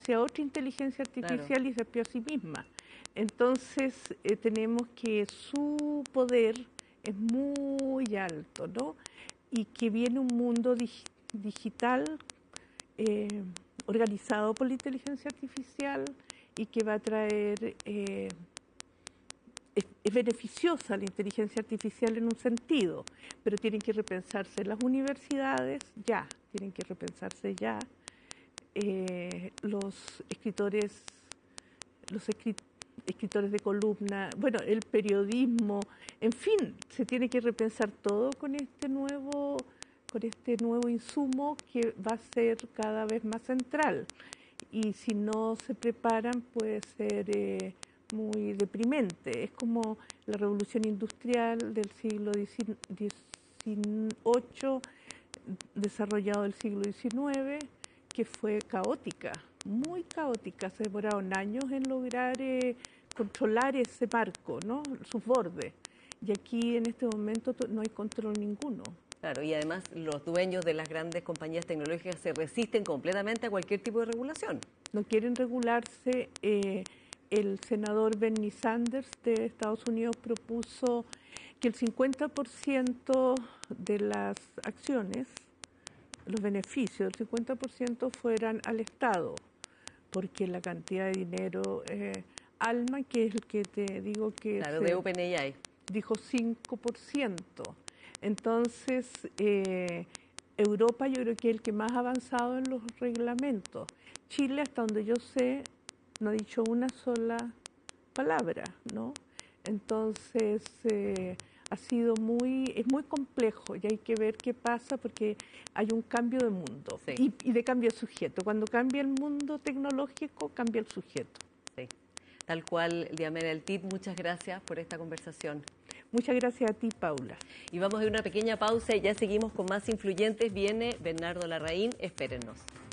hacia otra inteligencia artificial Claro. y se espió a sí misma. Entonces, tenemos que su poder es muy alto, ¿no? Y que viene un mundo digital eh, organizado por la inteligencia artificial y que va a traer, es beneficiosa la inteligencia artificial en un sentido, pero tienen que repensarse las universidades ya, tienen que repensarse ya los escritores, escritores de columna, bueno, el periodismo, en fin, se tiene que repensar todo con este nuevo insumo que va a ser cada vez más central. Y si no se preparan puede ser muy deprimente. Es como la revolución industrial del siglo XVIII, desarrollado del siglo XIX, que fue caótica, muy caótica. Se demoraron años en lograr controlar ese marco, ¿no? Sus bordes. Y aquí en este momento no hay control ninguno. Claro, y además los dueños de las grandes compañías tecnológicas se resisten completamente a cualquier tipo de regulación. No quieren regularse. El senador Bernie Sanders de Estados Unidos propuso que el 50% de las acciones, los beneficios, el 50% fueran al Estado, porque la cantidad de dinero, Alma, que es el que te digo que Claro, de OpenAI. dijo 5%. Entonces, Europa yo creo que es el que más ha avanzado en los reglamentos. Chile, hasta donde yo sé, no ha dicho una sola palabra, ¿no? Entonces, es muy complejo y hay que ver qué pasa porque hay un cambio de mundo Sí. y de cambio de sujeto. Cuando cambia el mundo tecnológico, cambia el sujeto. Sí. Tal cual, Diamela Eltit, muchas gracias por esta conversación. Muchas gracias a ti, Paula. Y vamos a ir a una pequeña pausa y ya seguimos con más influyentes. Viene Bernardo Larraín, espérennos.